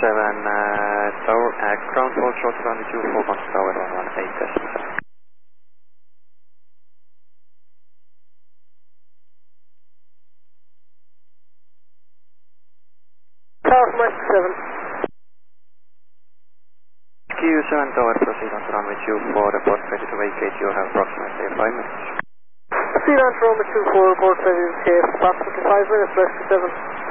Tower, ground fault short runway 24, contact tower 118.7. Tower from Mike 7. Q7 Tower, proceed on to runway 24, report ready to vacate, you have approximately 5 minutes. Proceed on to runway 24, report ready to vacate, approximately 5 minutes, rescue 7.